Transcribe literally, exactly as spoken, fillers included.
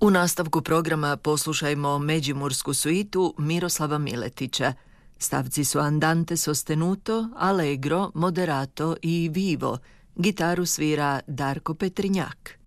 U nastavku programa poslušajmo Međimursku suitu Miroslava Miletića. Stavci su Andante sostenuto, Allegro, Moderato i Vivo. Gitaru svira Darko Petrinjak.